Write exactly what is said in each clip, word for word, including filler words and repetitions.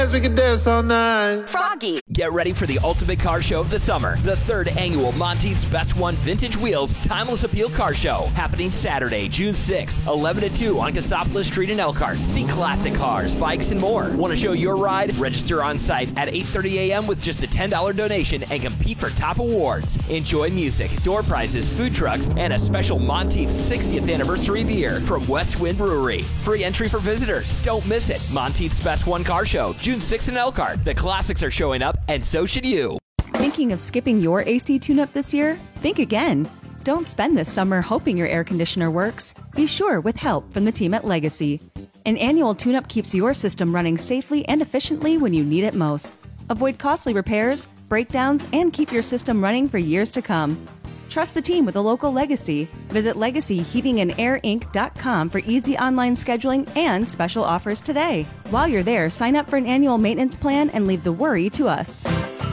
We can dance all night. Froggy. Get ready for the ultimate car show of the summer. The third annual Monteith's Best One Vintage Wheels Timeless Appeal Car Show. Happening Saturday, June sixth, eleven to two on Cassopolis Street in Elkhart. See classic cars, bikes, and more. Want to show your ride? Register on site at eight thirty a.m. with just a ten dollars donation and compete for top awards. Enjoy music, door prizes, food trucks, and a special Monteith's sixtieth anniversary beer from West Wind Brewery. Free entry for visitors. Don't miss it. Monteith's Best One Car Show, June sixth in Elkhart. The classics are showing up, and so should you. Thinking of skipping your A C tune-up this year? Think again. Don't spend this summer hoping your air conditioner works. Be sure with help from the team at Legacy. An annual tune-up keeps your system running safely and efficiently when you need it most. Avoid costly repairs, breakdowns, and keep your system running for years to come. Trust the team with a local Legacy. Visit legacy heating and air inc dot com for easy online scheduling and special offers today. While you're there, sign up for an annual maintenance plan and leave the worry to us.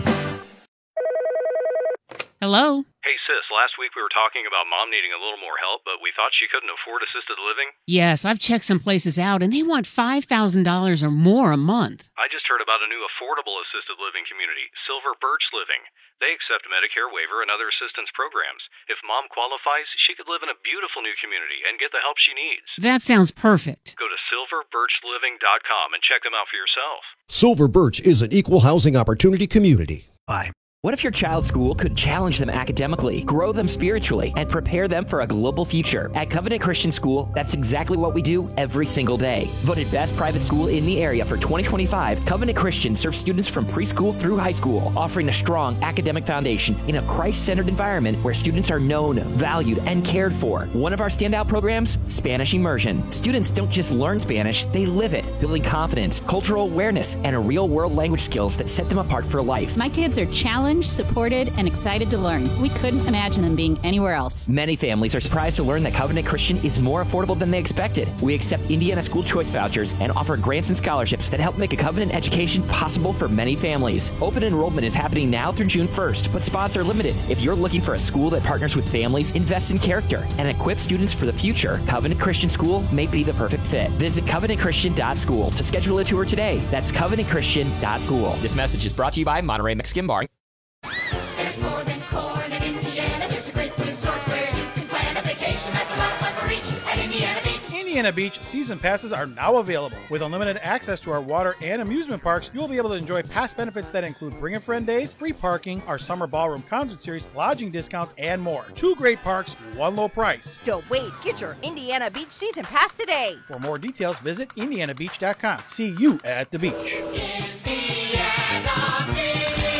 Hello? Hey, sis, last week we were talking about Mom needing a little more help, but we thought she couldn't afford assisted living. Yes, I've checked some places out, and they want five thousand dollars or more a month. I just heard about a new affordable assisted living community, Silver Birch Living. They accept Medicare waiver and other assistance programs. If Mom qualifies, she could live in a beautiful new community and get the help she needs. That sounds perfect. Go to silver birch living dot com and check them out for yourself. Silver Birch is an equal housing opportunity community. Bye. What if your child's school could challenge them academically, grow them spiritually, and prepare them for a global future? At Covenant Christian School, that's exactly what we do every single day. Voted best private school in the area for twenty twenty-five, Covenant Christian serves students from preschool through high school, offering a strong academic foundation in a Christ-centered environment where students are known, valued, and cared for. One of our standout programs, Spanish Immersion. Students don't just learn Spanish, they live it, building confidence, cultural awareness, and a real-world language skills that set them apart for life. My kids are challenged, supported, and excited to learn. We couldn't imagine them being anywhere else. Many families are surprised to learn that Covenant Christian is more affordable than they expected. We accept Indiana school choice vouchers and offer grants and scholarships that help make a Covenant education possible for many families. Open enrollment is happening now through June first, but spots are limited. If you're looking for a school that partners with families, invests in character, and equips students for the future, Covenant Christian School may be the perfect fit. Visit covenant christian dot school to schedule a tour today. That's covenant christian dot school. This message is brought to you by Monterey Mexican Bar. There's more than corn in Indiana. There's a great resort where you can plan a vacation. That's a lot of fun for each at Indiana Beach. Indiana Beach season passes are now available. With unlimited access to our water and amusement parks, you will be able to enjoy past benefits that include Bring a Friend Days, free parking, our summer ballroom concert series, lodging discounts, and more. Two great parks, one low price. Don't wait. Get your Indiana Beach season pass today. For more details, visit indiana beach dot com. See you at the beach. Indiana Beach.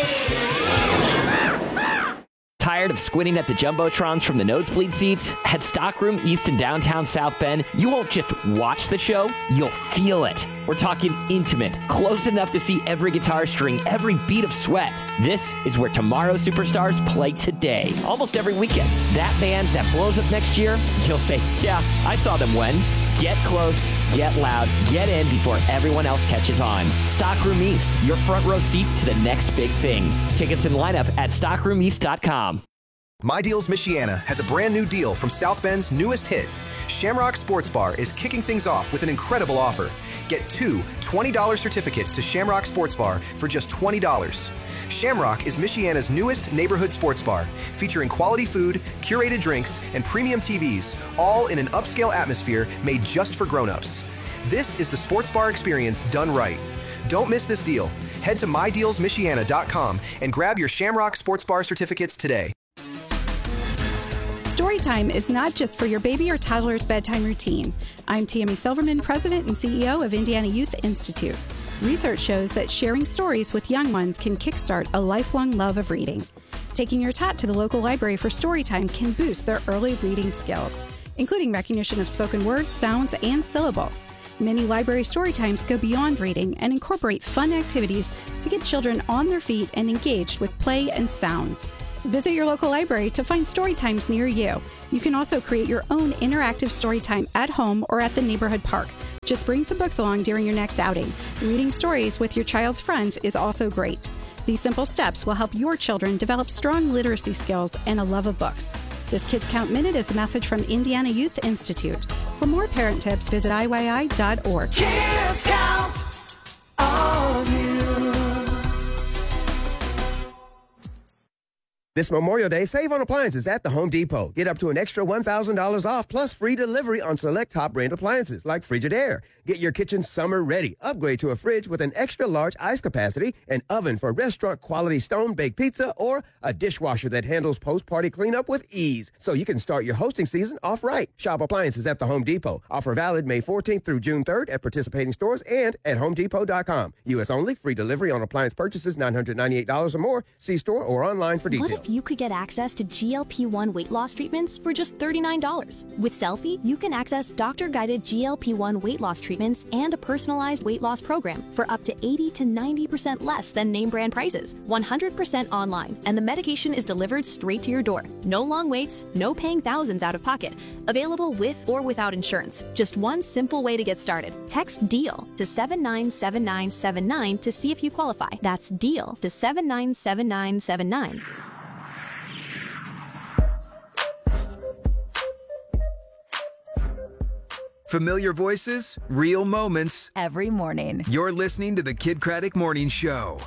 Tired of squinting at the Jumbotrons from the nosebleed seats? At Stockroom East in downtown South Bend, you won't just watch the show, you'll feel it. We're talking intimate, close enough to see every guitar string, every beat of sweat. This is where tomorrow's superstars play today, almost every weekend. That band that blows up next year, you'll say, yeah, I saw them when. Get close, get loud, get in before everyone else catches on. Stockroom East, your front row seat to the next big thing. Tickets and lineup at stockroom east dot com. My Deals Michiana has a brand new deal from South Bend's newest hit. Shamrock Sports Bar is kicking things off with an incredible offer. Get two twenty dollars certificates to Shamrock Sports Bar for just twenty dollars. Shamrock is Michiana's newest neighborhood sports bar, featuring quality food, curated drinks, and premium T Vs, all in an upscale atmosphere made just for grown-ups. This is the sports bar experience done right. Don't miss this deal. Head to my deals michiana dot com and grab your Shamrock Sports Bar certificates today. Storytime is not just for your baby or toddler's bedtime routine. I'm Tammy Silverman, President and C E O of Indiana Youth Institute. Research shows that sharing stories with young ones can kickstart a lifelong love of reading. Taking your tot to the local library for Storytime can boost their early reading skills, including recognition of spoken words, sounds, and syllables. Many library Storytimes go beyond reading and incorporate fun activities to get children on their feet and engaged with play and sounds. Visit your local library to find Storytimes near you. You can also create your own interactive Storytime at home or at the neighborhood park. Just bring some books along during your next outing. Reading stories with your child's friends is also great. These simple steps will help your children develop strong literacy skills and a love of books. This Kids Count Minute is a message from Indiana Youth Institute. For more parent tips, visit I Y I dot org. Kids Count on you. This Memorial Day, save on appliances at the Home Depot. Get up to an extra one thousand dollars off plus free delivery on select top brand appliances like Frigidaire. Get your kitchen summer ready. Upgrade to a fridge with an extra large ice capacity, an oven for restaurant quality stone baked pizza, or a dishwasher that handles post-party cleanup with ease so you can start your hosting season off right. Shop appliances at the Home Depot. Offer valid May fourteenth through June third at participating stores and at home depot dot com. U S only. Free delivery on appliance purchases nine hundred ninety-eight dollars or more. See store or online for details. What if you could get access to G L P one weight loss treatments for just thirty-nine dollars? With Selfie, you can access doctor-guided G L P one weight loss treatments and a personalized weight loss program for up to eighty to ninety percent less than name brand prices. one hundred percent online, and the medication is delivered straight to your door. No long waits, no paying thousands out of pocket. Available with or without insurance. Just one simple way to get started. Text DEAL to seven nine seven nine seven nine to see if you qualify. That's DEAL to seven nine seven nine seven nine. Familiar voices, real moments. Every morning. You're listening to the Kid Craddock Morning Show.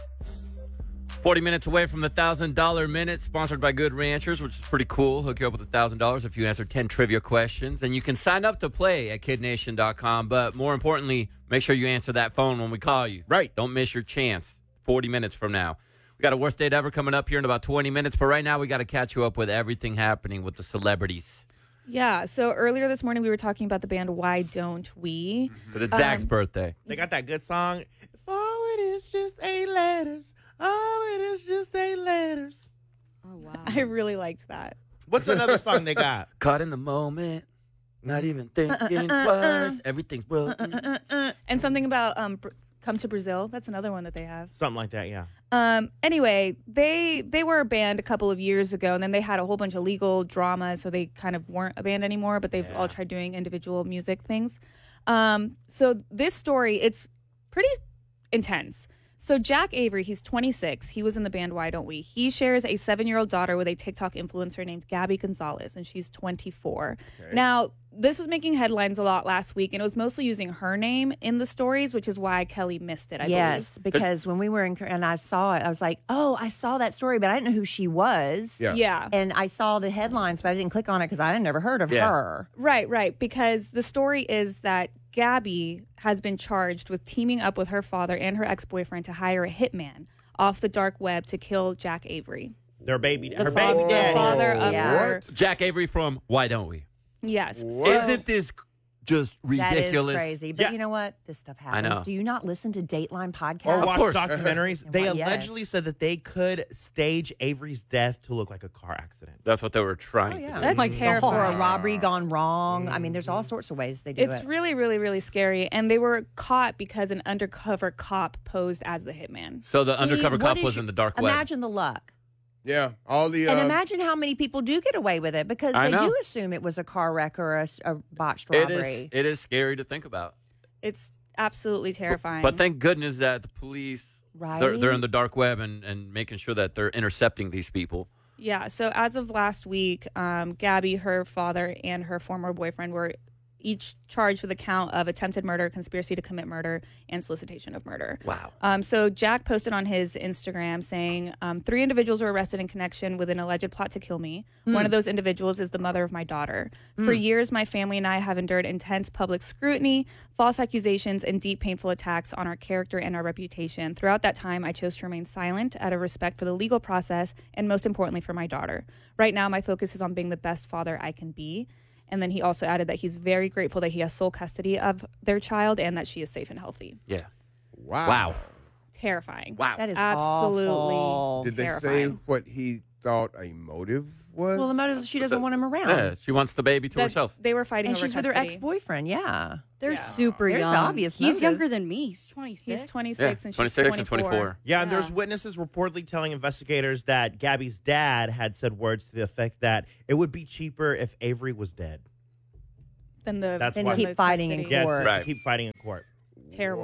forty minutes away from the one thousand dollar Minute, sponsored by Good Ranchers, which is pretty cool. Hook you up with one thousand dollars if you answer ten trivia questions. And you can sign up to play at kid nation dot com. But more importantly, make sure you answer that phone when we call you. Right. Don't miss your chance forty minutes from now. We got a Worst Date Ever coming up here in about twenty minutes. But right now, we got to catch you up with everything happening with the celebrities. Yeah, so earlier this morning we were talking about the band Why Don't We? But it's Zach's Um, birthday. They got that good song. If all it is just eight letters, all it is just eight letters. Oh, wow. I really liked that. What's another song they got? Caught in the moment, not even thinking twice. Everything's broken. And something about um, Br- Come to Brazil. That's another one that they have. Something like that, yeah. Um, anyway, they they were a band a couple of years ago, and then they had a whole bunch of legal drama, so they kind of weren't a band anymore, but they've Yeah. all tried doing individual music things. Um, so this story, it's pretty intense. So Jack Avery, he's twenty-six. He was in the band Why Don't We? He shares a seven-year-old daughter with a TikTok influencer named Gabby Gonzalez, and she's twenty-four. Okay. Now, this was making headlines a lot last week, and it was mostly using her name in the stories, which is why Kelly missed it, I yes, believe. because when we were in, and I saw it, I was like, oh, I saw that story, but I didn't know who she was. Yeah. Yeah. And I saw the headlines, but I didn't click on it because I had never heard of Yeah. her. Right, right. Because the story is that Gabby has been charged with teaming up with her father and her ex-boyfriend to hire a hitman off the dark web to kill Jack Avery. Their baby, The her fa- baby the daddy. father of her- What? Jack Avery from Why Don't We? Yes. Isn't this just ridiculous? That is crazy. But you know what? This stuff happens. know. Do you not listen to Dateline podcasts? Or watch documentaries. They Well, yes. allegedly said that they could stage Avery's death to look like a car accident. That's what they were trying Yeah, to do. That's like terrifying. Or a robbery gone wrong. I mean, there's all sorts of ways they do It's it. really, really, really scary. And they were caught because an undercover cop posed as the hitman. So the See, undercover what cop is was your- in the dark web. Imagine the luck. Yeah, all the and uh, imagine how many people do get away with it because I they know. do assume it was a car wreck or a, a botched It robbery. is, it is scary to think about. It's absolutely terrifying. But thank goodness that the police, Right. they're, they're in the dark web and, and making sure that they're intercepting these people. Yeah, so as of last week, um, Gabby, her father, and her former boyfriend were each charged with a count of attempted murder, conspiracy to commit murder, and solicitation of murder. Wow. Um, so Jack posted on his Instagram saying, um, three individuals were arrested in connection with an alleged plot to kill me. Hmm. One of those individuals is the mother of my daughter. For Hmm. years, my family and I have endured intense public scrutiny, false accusations, and deep, painful attacks on our character and our reputation. Throughout that time, I chose to remain silent out of respect for the legal process and, most importantly, for my daughter. Right now, my focus is on being the best father I can be. And then he also added that he's very grateful that he has sole custody of their child and that she is safe and healthy. Yeah. Wow. Wow. Terrifying. Wow. That is absolutely awful. Did they terrifying. say what he thought a motive was? Well, the motive is she doesn't want him around. Yeah, she wants the baby to That herself. They were fighting And over she's with her custody. ex-boyfriend, yeah. They're Yeah. super There's young. the obvious He's motive. younger than me. He's twenty-six. He's twenty-six Yeah, and she's twenty-six and twenty-four. twenty-four. Yeah, and Yeah. there's witnesses reportedly telling investigators that Gabby's dad had said words to the effect that it would be cheaper if Avery was dead. Then the That's then why. the keep fighting in custody. Yeah, court. it's- Right. keep fighting in court. Terrible.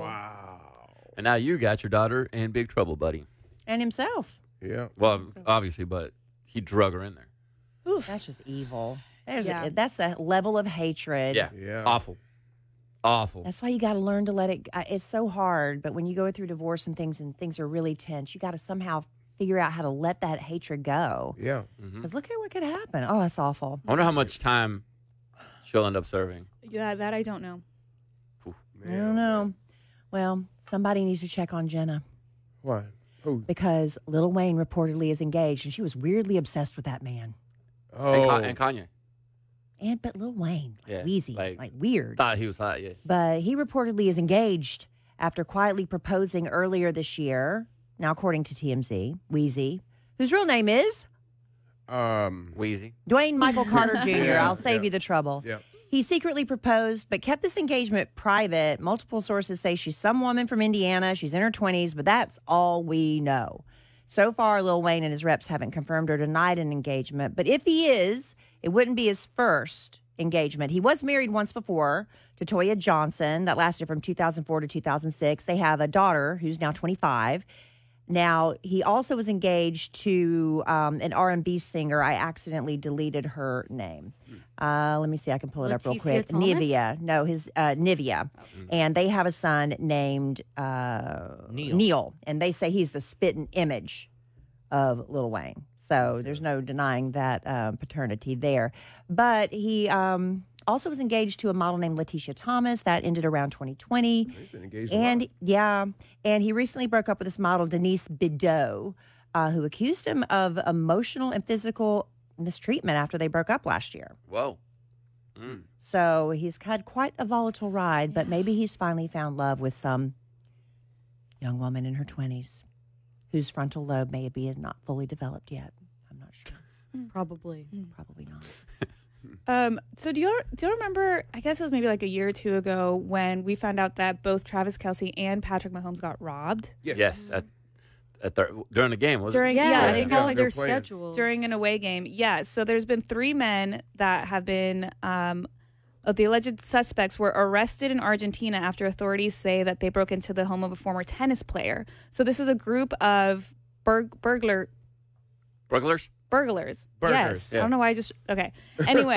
And now you got your daughter in big trouble, buddy. And himself. Yeah. Well, obviously, but he drug her in there. Oof. That's just evil. There's Yeah. a, that's a level of hatred. Yeah. Yeah. Awful. Awful. That's why you got to learn to let it. uh, It's so hard, but when you go through divorce and things, and things are really tense, you got to somehow figure out how to let that hatred go. Yeah. Because look at what could happen. Oh, that's awful. I wonder how much time she'll end up serving. Yeah, that I don't know. I don't know. Well, somebody needs to check on Jenna. Why? Who? Because Lil Wayne reportedly is engaged, and she was weirdly obsessed with that man. Oh. And, Con- and Kanye. And but Lil Wayne, like Yeah, Weezy, like- like, weird. Thought he was hot, yeah. But he reportedly is engaged after quietly proposing earlier this year. Now, according to T M Z, Weezy, whose real name is Um, Weezy. Dwayne Michael Carter Junior Yeah, I'll save yeah. you the trouble. Yeah. He secretly proposed, but kept this engagement private. Multiple sources say she's some woman from Indiana. She's in her twenties, but that's all we know. So far, Lil Wayne and his reps haven't confirmed or denied an engagement. But if he is, it wouldn't be his first engagement. He was married once before to Toya Johnson. That lasted from two thousand four to two thousand six. They have a daughter who's now twenty-five. Now, he also was engaged to um, an R and B singer. I accidentally deleted her name. Uh, let me see. I can pull it up real Leticia quick. Thomas? Nivea. No, his uh, Nivea. And they have a son named uh, Neil. Neil. And they say he's the spitting image of Lil Wayne. So there's no denying that um, paternity there. But he um, also was engaged to a model named Leticia Thomas. That ended around twenty twenty. He's been engaged a And lot. yeah, and he recently broke up with this model, Denise Bidot, uh, who accused him of emotional and physical mistreatment after they broke up last year. Whoa. Mm. So he's had quite a volatile ride, but maybe he's finally found love with some young woman in her twenties whose frontal lobe may be not fully developed yet. I'm not sure. Probably. Probably not. Um, so do you do you remember? I guess it was maybe like a year or two ago when we found out that both Travis Kelce and Patrick Mahomes got robbed Yes. Yes. At, at the, during the game, was during Yeah, yeah, I they think it got was followed their their plan. schedules. during an away game. Yeah. So there's been three men that have been um, of the alleged suspects were arrested in Argentina after authorities say that they broke into the home of a former tennis player. So this is a group of burg- burglar Burglars? burglars. Burglars, Yes. I don't know why I just okay. Anyway,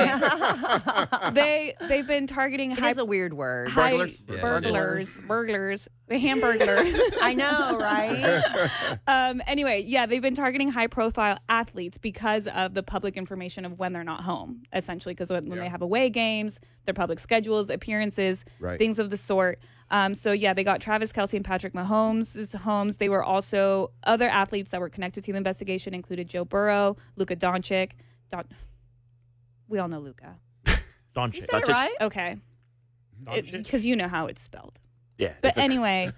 they they've been targeting It high is a weird word. high Burglars? Yeah. burglars, burglars, the hamburglars. I know, right? um, anyway, yeah, they've been targeting high-profile athletes because of the public information of when they're not home, essentially, because when, when Yeah. they have away games, their public schedules, appearances, Right. things of the sort. Um, so, yeah, they got Travis Kelce and Patrick Mahomes' homes. They were also other athletes that were connected to the investigation included Joe Burrow, Luka Doncic. Don- we all know Luka. Doncic. You said it right. Okay. Doncic? Because you know how it's spelled. Yeah. But it's okay. anyway.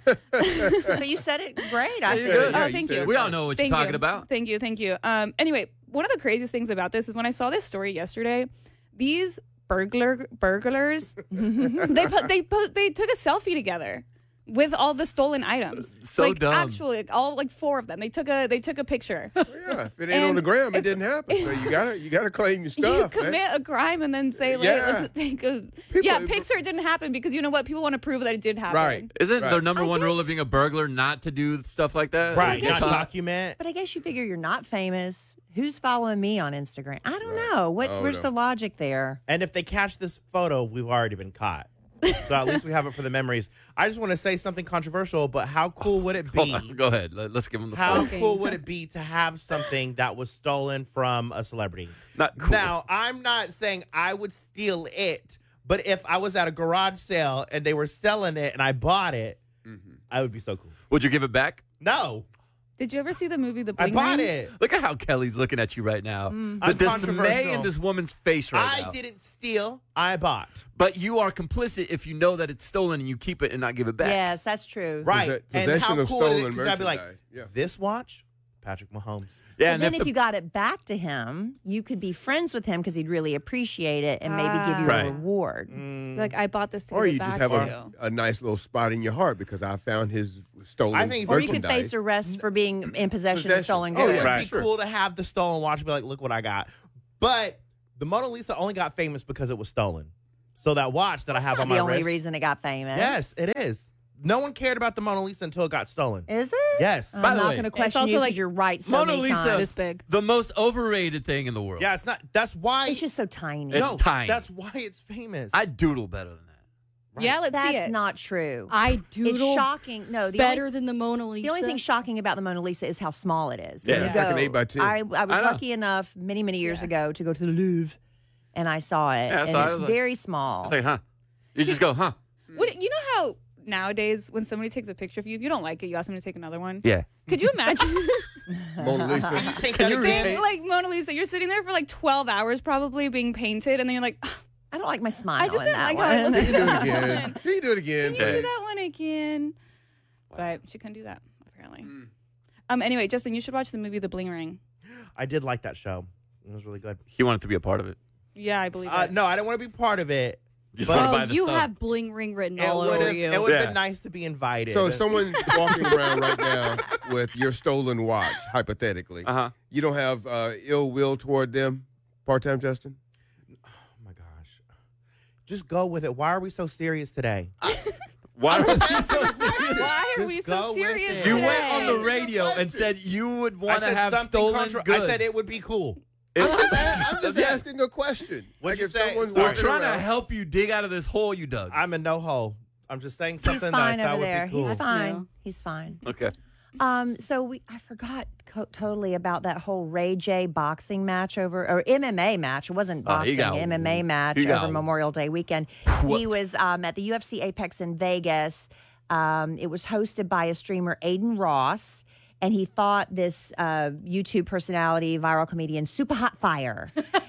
But you said it great. I you think. did. Oh, Yeah, you thank said you. it We all know what Thank you're talking you. about. Thank you, thank you. Um, anyway, one of the craziest things about this is when I saw this story yesterday, these burglar burglars, they put, they put, they took a selfie together with all the stolen items. So like, dumb. Actually, like, all like four of them. They took a they took a picture. Yeah, if it ain't on And the gram, it if- didn't happen. So you gotta you gotta claim your you stuff. commit man. a crime and then say like, Yeah. let's take a People- yeah, picture it didn't happen because you know what? People want to prove that it did happen. Right. Isn't Right. the number I one rule guess- of being a burglar not to do stuff like that? Right, guess not you- document. But I guess you figure you're not famous. Who's following me on Instagram? I don't know. What's Oh, where's no. the logic there? And if they catch this photo, we've already been caught. So at least we have it for the memories. I just want to say something controversial, but how cool would it Hold be? on, go ahead. Let, us give him the How floor. cool would it be to have something that was stolen from a celebrity? Not cool. Now, I'm not saying I would steal it, but if I was at a garage sale and they were selling it and I bought it, I would be so cool. Would you give it back? No, Did you ever see the movie The I Bling bought Ring? it. Look at how Kelly's looking at you right now. The I'm dismay controversial. in this woman's face right I now. didn't steal. I bought. But you are complicit if you know that it's stolen and you keep it and not give it back. Yes, that's true. Right. Posse- and possession how of cool would it stolen is? 'Cause I'd be like, merchandise. Yeah. this watch, Patrick Mahomes. Yeah, But and then if if the- you got it back to him, you could be friends with him because he'd really appreciate it and maybe give you Right. a reward. Like I bought this to Or give you it just back have to a, you. a nice little spot in your heart because I found his stolen I think- Or you merchandise. could face arrest for being in possession, of Possession. stolen Oh, goods. yeah. It'd Right. be Sure. cool to have the stolen watch and be like, look what I got. But the Mona Lisa only got famous because it was stolen. So that watch that I have Not on the my only wrist. reason it got famous. Yes, it is. No one cared about the Mona Lisa until it got stolen. Is it? Yes. I'm By the not way, going to it's question also you like because you're right so Mona many Lisa, times. This big. the most overrated thing in the world. Yeah, it's not. That's why. It's just so tiny. It's no, tiny. That's why it's famous. I doodle better than that. Yeah, let's That's see it. not true. I doodle It's shocking. No, the better only, than the Mona Lisa. the only thing shocking about the Mona Lisa is how small it is. Yeah, When you it's like an go- eight by ten. I, I was I know. lucky enough many, many years ago to go to the Louvre, and I saw it, Yeah, I and saw it. it's I was like- very small. It's like, huh? You just go, huh? What, you know how nowadays when somebody takes a picture of you, if you don't like it, you ask them to take another one? Yeah. Could you imagine? Mona Lisa. Can you Being, repeat? like Mona Lisa, you're sitting there for like twelve hours probably being painted, and then you're like, "Ugh, I don't like my smile. I just in didn't that like how it one. looks. Can you do it again? Can you do it again? Can you do that one again? But she couldn't do that, apparently. Um. Anyway, Justin, you should watch the movie The Bling Ring. I did like that show. It was really good. He wanted to be a part of it. Yeah, I believe Uh, it. no, I didn't want to be part of it. Just but wanted to Oh, buy the you stuff. have bling ring written it all would over have you. it would have Yeah. been nice to be invited. So if soone's walking around right now with your stolen watch, hypothetically, Uh huh. you don't have uh, ill will toward them, part-time Justin? Oh my gosh. Just go with it. Why are we so serious today? Why was he so serious? Why are Just we go so with serious? it. You today? went on the radio and said you would I want to said have something stolen contra- goods. I said it would be cool. I'm just, a- I'm just Yeah. asking a question. What'd like you if say? someone's Sorry. We're walking trying to around- help you dig out of this hole you dug. I'm in no hole. I'm just saying something He's fine that I thought over there. would be cool. He's fine. No. He's fine. Okay. Um, so we, I forgot co- totally about that whole Ray J boxing match over, or M M A match. It wasn't Oh, he boxing, got- M M A match he over got Memorial Day weekend. He whooped. was um, at the U F C Apex in Vegas. Um, it was hosted by a streamer, Aiden Ross, and he fought this uh, YouTube personality, viral comedian, Super Hot Fire.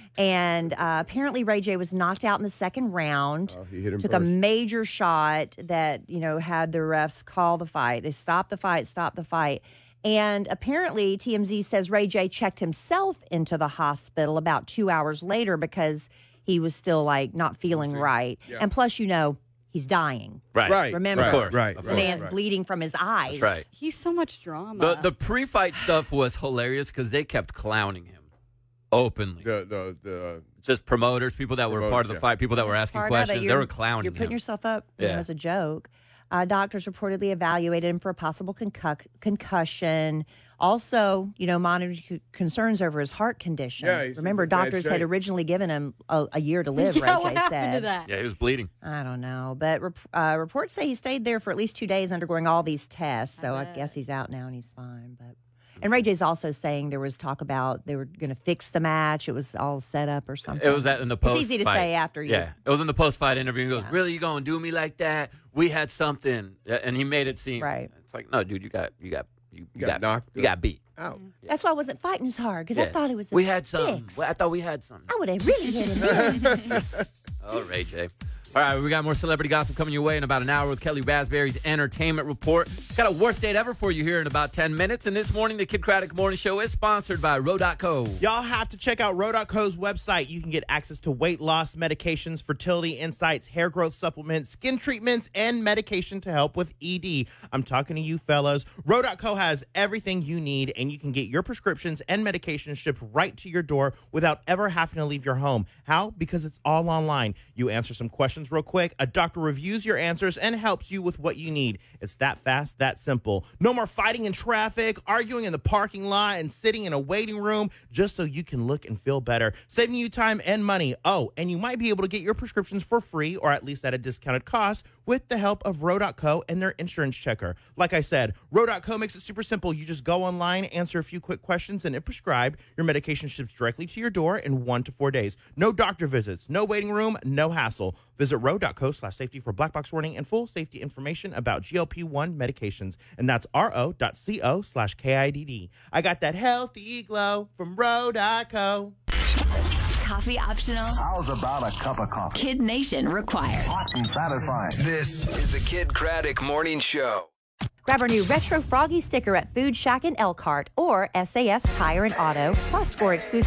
And uh, apparently Ray J was knocked out in the second round. Oh, he hit him Took a first. major shot that, you know, had the refs call the fight. They stopped the fight, stopped the fight. And apparently T M Z says Ray J checked himself into the hospital about two hours later because he was still like not feeling right. Yeah. And plus, you know, he's dying. Right. Right. Remember, Of course. Right. Of The course. man's right. bleeding from his eyes. That's right. He's so much drama. The the pre-fight stuff was hilarious because they kept clowning him openly. The the the Just promoters, people that were Promoters, part of the yeah. fight, people that were That's asking part of it. questions, they You're- were clowning You're putting him. yourself up you know, Yeah. as a joke. Uh, doctors reportedly evaluated him for a possible concu- concussion. Also, you know, monitored c- concerns over his heart condition. Yeah, he's- Remember, he's in bad doctors had shape. originally given him a, a year to live, yeah, Ray what J happened said. to that? Yeah, he was bleeding. I don't know. But rep- uh, reports say he stayed there for at least two days undergoing all these tests. So I, bet. guess he's out now and he's fine. But And Ray J's also saying there was talk about they were going to fix the match. It was all set up or something. It was that in the post. It's easy to say after you. Yeah, it was in the post-fight interview. He goes, "Really, you gonna do me like that? We had something," Yeah, and he made it seem Right. It's like, no, dude, you got, you got, you, you got got, knocked you got beat. out. That's why I wasn't fighting as hard because I Yeah. thought it was. A We had something. fix. Well, I thought we had something. I would have really hit him. then. Oh, Ray J. All right, we got more celebrity gossip coming your way in about an hour with Kelly Raspberry's Entertainment Report. Got a worst date ever for you here in about ten minutes. And this morning, the Kid Craddock Morning Show is sponsored by Row dot co. Y'all have to check out Row dot co's website. You can get access to weight loss medications, fertility insights, hair growth supplements, skin treatments, and medication to help with E D. I'm talking to you fellas. Row dot co has everything you need, and you can get your prescriptions and medications shipped right to your door without ever having to leave your home. How? Because it's all online. You answer some questions real quick. A doctor reviews your answers and helps you with what you need. It's that fast, that simple. No more fighting in traffic, arguing in the parking lot, and sitting in a waiting room just so you can look and feel better, saving you time and money. Oh, and you might be able to get your prescriptions for free or at least at a discounted cost with the help of Row dot co and their insurance checker. Like I said, Row dot co makes it super simple. You just go online, answer a few quick questions, and it prescribed. Your medication ships directly to your door in one to four days. No doctor visits, no waiting room, no hassle. Visit row dot co slash safety for black box warning and full safety information about G L P one medications. And that's ro dot co slash K I D D. I got that healthy glow from Row dot co. Coffee optional. How's about a cup of coffee? Kid Nation required. Hot and satisfying. This is the Kid Craddock Morning Show. Grab our new Retro Froggy sticker at Food Shack in Elkhart or S A S Tire and Auto, plus score exclusive